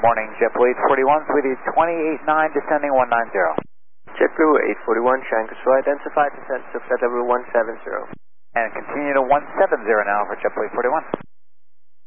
morning, JetBlue 841, Sweetie 289, descending 190. JetBlue 841, Shanghai Control, identify descent to FedEx 170. And continue to 170 now for JetBlue 841.